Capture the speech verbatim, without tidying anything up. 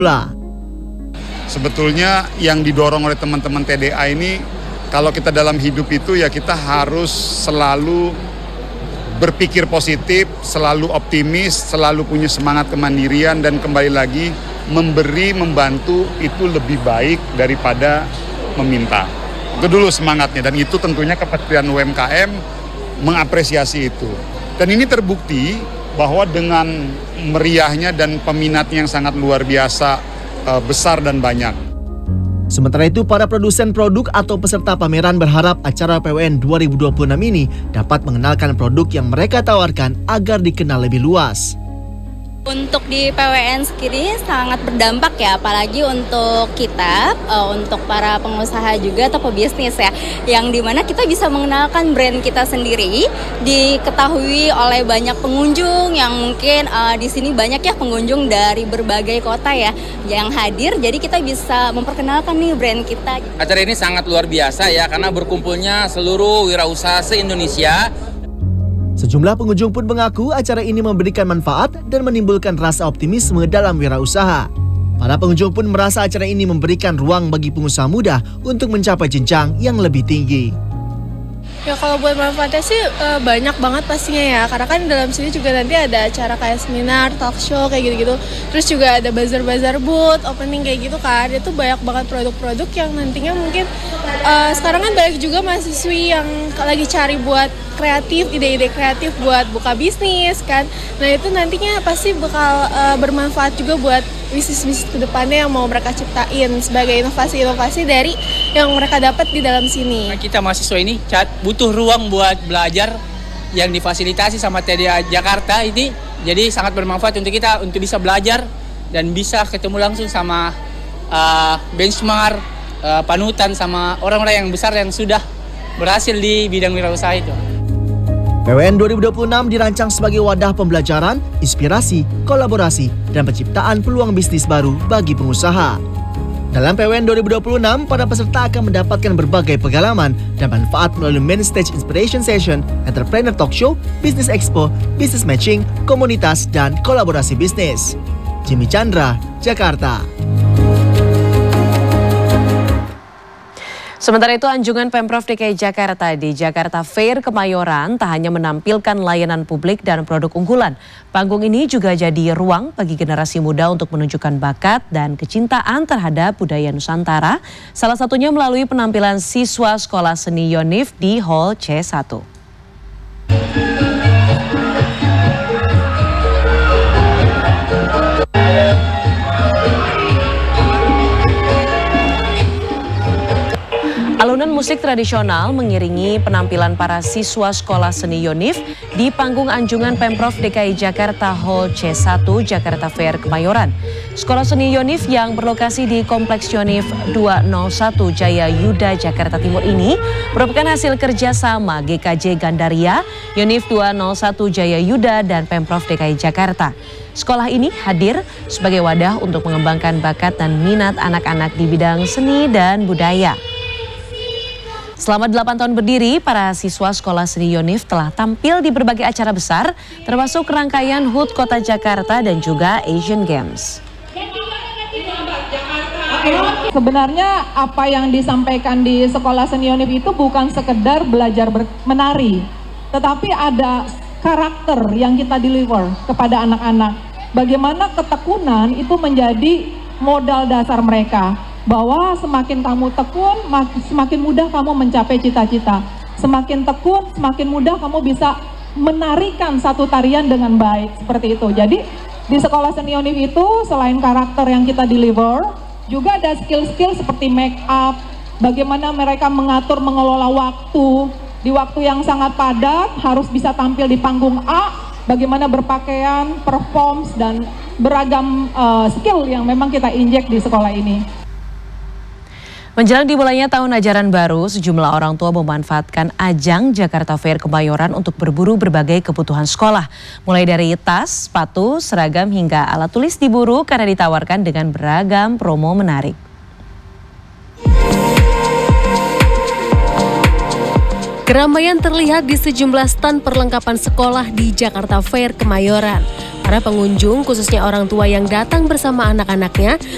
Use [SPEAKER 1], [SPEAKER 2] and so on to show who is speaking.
[SPEAKER 1] Lah.
[SPEAKER 2] Sebetulnya yang didorong oleh teman-teman T D A ini, kalau kita dalam hidup itu ya kita harus selalu berpikir positif, selalu optimis, selalu punya semangat kemandirian, dan kembali lagi memberi, membantu itu lebih baik daripada meminta. Itu dulu semangatnya, dan itu tentunya Kementerian U M K M mengapresiasi itu. Dan ini terbukti bahwa dengan meriahnya dan peminatnya yang sangat luar biasa, uh, besar dan banyak.
[SPEAKER 1] Sementara itu, para produsen produk atau peserta pameran berharap acara P W N dua ribu dua puluh enam ini dapat mengenalkan produk yang mereka tawarkan agar dikenal lebih luas.
[SPEAKER 3] Untuk di P W N sendiri sangat berdampak ya, apalagi untuk kita, uh, untuk para pengusaha juga atau pebisnis ya, yang dimana kita bisa mengenalkan brand kita sendiri, diketahui oleh banyak pengunjung yang mungkin uh, di sini banyak ya pengunjung dari berbagai kota ya yang hadir, jadi kita bisa memperkenalkan nih brand kita.
[SPEAKER 4] Acara ini sangat luar biasa ya, karena berkumpulnya seluruh wirausaha se-Indonesia.
[SPEAKER 1] Sejumlah pengunjung pun mengaku acara ini memberikan manfaat dan menimbulkan rasa optimisme dalam wirausaha. Para pengunjung pun merasa acara ini memberikan ruang bagi pengusaha muda untuk mencapai jenjang yang lebih tinggi.
[SPEAKER 5] Ya kalau buat manfaatnya sih e, banyak banget pastinya ya, karena kan dalam sini juga nanti ada acara kayak seminar, talk show kayak gitu-gitu. Terus juga ada bazar-bazar booth, opening kayak gitu kan. Itu banyak banget produk-produk yang nantinya mungkin e, sekarang kan banyak juga mahasiswi yang lagi cari buat kreatif, ide-ide kreatif buat buka bisnis kan. Nah itu nantinya pasti bakal e, bermanfaat juga buat bisnis-bisnis kedepannya yang mau mereka ciptain sebagai inovasi-inovasi dari yang mereka dapat di dalam sini.
[SPEAKER 4] Kita mahasiswa ini butuh ruang buat belajar yang difasilitasi sama T D A Jakarta ini, jadi sangat bermanfaat untuk kita untuk bisa belajar dan bisa ketemu langsung sama uh, benchmark, uh, panutan sama orang-orang yang besar yang sudah berhasil di bidang wirausaha itu.
[SPEAKER 1] P W N dua ribu dua puluh enam dirancang sebagai wadah pembelajaran, inspirasi, kolaborasi, dan penciptaan peluang bisnis baru bagi pengusaha. Dalam P W N dua ribu dua puluh enam, para peserta akan mendapatkan berbagai pengalaman dan manfaat melalui Main Stage Inspiration Session, Entrepreneur Talk Show, Business Expo, Business Matching, Komunitas, dan Kolaborasi Bisnis. Jimmy Chandra, Jakarta.
[SPEAKER 6] Sementara itu, anjungan Pemprov D K I Jakarta di Jakarta Fair Kemayoran tak hanya menampilkan layanan publik dan produk unggulan. Panggung ini juga jadi ruang bagi generasi muda untuk menunjukkan bakat dan kecintaan terhadap budaya Nusantara, salah satunya melalui penampilan siswa Sekolah Seni Yonif di Hall C satu. Alunan musik tradisional mengiringi penampilan para siswa Sekolah Seni Yonif di panggung anjungan Pemprov D K I Jakarta Hall C satu Jakarta Fair Kemayoran. Sekolah Seni Yonif yang berlokasi di Kompleks Yonif dua nol satu Jaya Yuda, Jakarta Timur ini merupakan hasil kerjasama G K J Gandaria, Yonif dua nol satu Jaya Yuda, dan Pemprov D K I Jakarta. Sekolah ini hadir sebagai wadah untuk mengembangkan bakat dan minat anak-anak di bidang seni dan budaya. Selama delapan tahun berdiri, para siswa Sekolah Seni Yonif telah tampil di berbagai acara besar, termasuk rangkaian H U T Kota Jakarta dan juga Asian Games.
[SPEAKER 7] Sebenarnya apa yang disampaikan di Sekolah Seni Yonif itu bukan sekedar belajar menari, tetapi ada karakter yang kita deliver kepada anak-anak. Bagaimana ketekunan itu menjadi modal dasar mereka. Bahwa semakin kamu tekun, semakin mudah kamu mencapai cita-cita. Semakin tekun, semakin mudah kamu bisa menarikan satu tarian dengan baik, seperti itu. Jadi di Sekolah Seni Yonif itu selain karakter yang kita deliver, juga ada skill-skill seperti make up, bagaimana mereka mengatur mengelola waktu, di waktu yang sangat padat harus bisa tampil di panggung A, bagaimana berpakaian, performs, dan beragam uh, skill yang memang kita injek di sekolah ini.
[SPEAKER 6] Menjelang dimulainya tahun ajaran baru, sejumlah orang tua memanfaatkan ajang Jakarta Fair Kemayoran untuk berburu berbagai kebutuhan sekolah. Mulai dari tas, sepatu, seragam hingga alat tulis diburu karena ditawarkan dengan beragam promo menarik.
[SPEAKER 8] Keramaian terlihat di sejumlah stan perlengkapan sekolah di Jakarta Fair Kemayoran. Para pengunjung, khususnya orang tua yang datang bersama anak-anaknya,